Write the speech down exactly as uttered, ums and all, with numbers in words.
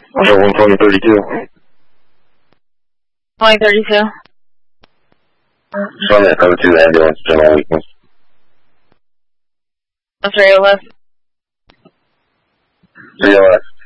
Show one twenty thirty-two. twenty thirty-two. Show that code two ambulance, general weakness. What's radio left? three oh S.